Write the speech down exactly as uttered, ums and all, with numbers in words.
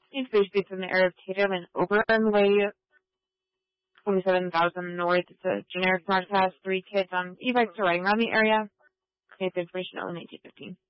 It's basically in the area of Tatum and Oberon Way, twenty-seven thousand north. It's a generic project, has three kids on e-bikes riding around the area. It's information only nineteen fifteen.